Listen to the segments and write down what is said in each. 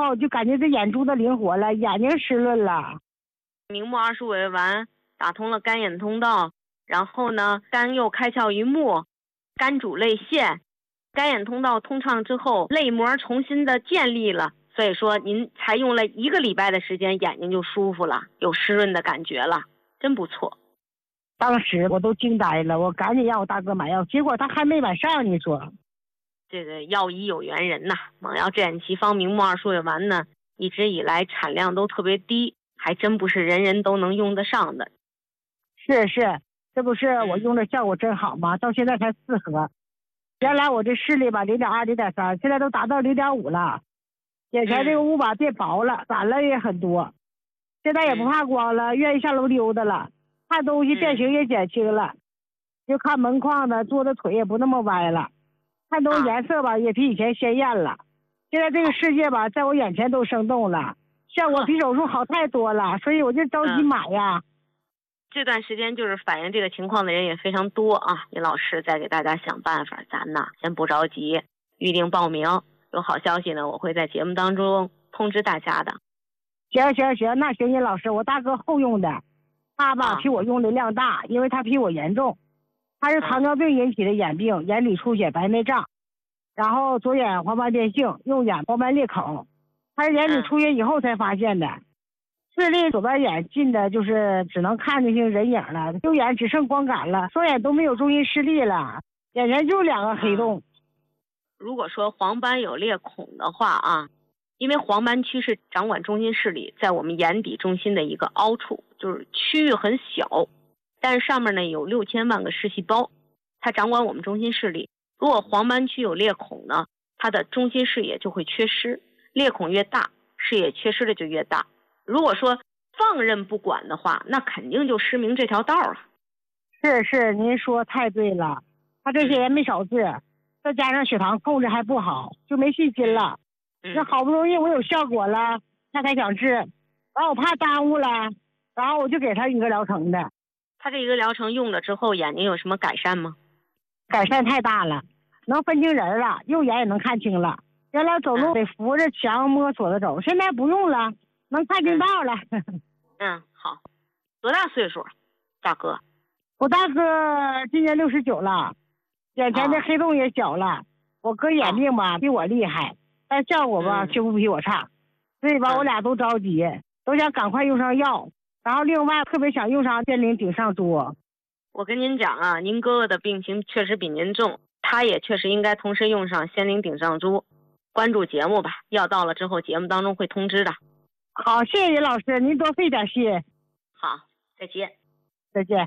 后就感觉这眼珠子灵活了，眼睛湿润了。 明目215味丸打通了肝眼通道，然后呢，肝又开窍于目，肝主泪腺，肝眼通道通畅之后，泪膜重新的建立了。所以说您才用了1个礼拜的时间，眼睛就舒服了，有湿润的感觉了，真不错。 当时我都惊呆了，我赶紧让我大哥买药，结果他还没买上。你说这个药医有缘人呐，猛药治眼奇方明目215味丸呢，一直以来产量都特别低，还真不是人人都能用得上的。 是，这不是我用的效果真好吗？到现在才4盒，原来我这视力吧0.2、0.3，现在都达到0.5了。眼前这个雾吧变薄了，散了也很多，现在也不怕光了，愿意下楼溜达了，看东西变形也减轻了，就看门框的坐的腿也不那么歪了，看东西颜色吧也比以前鲜艳了。现在这个世界吧在我眼前都生动了，效果比手术好太多了，所以我就着急买呀。 这段时间就是反映这个情况的人也非常多啊，李老师再给大家想办法，咱呢先不着急，预定报名，有好消息呢我会在节目当中通知大家的。 行，那行，尹老师，我大哥后用的，他吧比我用的量大，因为他比我严重，他是糖尿病引起的眼病，眼底出血白内障，然后左眼黄斑变性，右眼黄斑裂口，他是眼底出血以后才发现的。视力左边眼近的就是只能看见人影了，右眼只剩光感了，双眼都没有中心视力了，眼前就2个黑洞。 如果说黄斑有裂孔的话啊，因为黄斑区是掌管中心视力，在我们眼底中心的一个凹处，就是区域很小，但是上面呢有6000万个视细胞，它掌管我们中心视力。如果黄斑区有裂孔呢，它的中心视野就会缺失，裂孔越大，视野缺失的就越大。如果说放任不管的话，那肯定就失明这条道了。 是，您说太对了，他这些人没少治，再加上血糖控制还不好，就没信心了。那好不容易我有效果了，他才想治，然后我怕耽误了，然后我就给他1个疗程的。 他这1个疗程用了之后，眼睛有什么改善吗？ 改善太大了，能分清人了，右眼也能看清了。原来走路得扶着墙摸索着走，现在不用了，能看清道了。 好。多大岁数，大哥？ 我大哥今年69了，眼前的黑洞也小了。我哥眼病吧比我厉害，但效果吧却不比我差，所以吧我俩都着急，都想赶快用上药，然后另外特别想用上仙灵顶上珠。 我跟您讲啊，您哥哥的病情确实比您重，他也确实应该同时用上仙灵顶上珠。关注节目吧，药到了之后节目当中会通知的。 好，谢谢尹老师，您多费点心。 好，再见。 再见。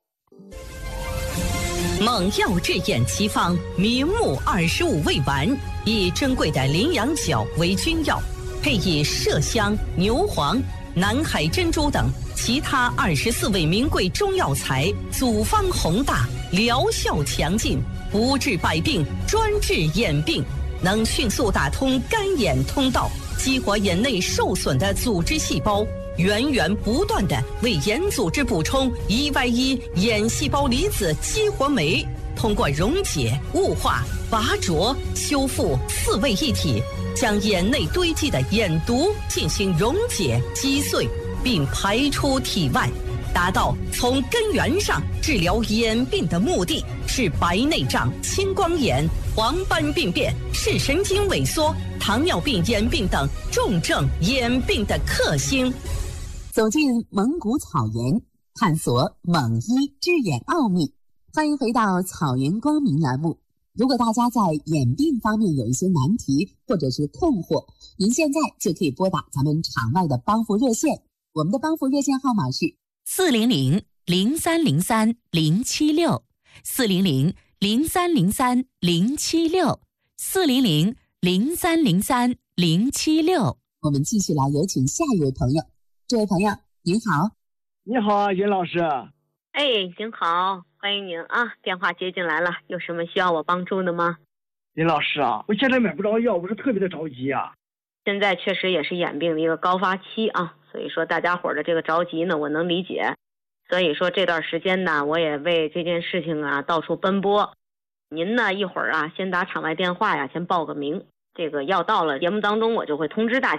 猛药治眼奇方明目25味丸，以珍贵的羚羊角为君药，配以麝香、牛黄、南海珍珠等其他24味名贵中药材，组方宏大，疗效强劲，不治百病，专治眼病，能迅速打通肝眼通道，激活眼内受损的组织细胞，源源不断地为眼组织补充1Y1眼细胞离子激活酶，通过溶解、雾化、拔灼、修复4位一体，将眼内堆积的眼毒进行溶解、击碎，并排出体外，达到从根源上治疗眼病的目的，是白内障、青光眼、黄斑病变、视神经萎缩、糖尿病眼病等重症眼病的克星。 走进蒙古草原，探索蒙医治眼奥秘。欢迎回到草原光明栏目。如果大家在眼病方面有一些难题或者是困惑，您现在就可以拨打咱们场外的帮扶热线，我们的帮扶热线号码是 400-303-076，400-303-076。 我们继续来有请下一位朋友。这位朋友您好。 你好啊，尹老师。 您好，欢迎您啊，电话接进来了，有什么需要我帮助的吗？ 尹老师啊，我现在买不着药，我是特别的着急啊。 现在确实也是眼病的一个高发期啊，所以说大家伙的这个着急呢，我能理解。所以说这段时间呢，我也为这件事情啊到处奔波。您呢一会儿啊先打场外电话呀，先报个名，这个药到了节目当中我就会通知大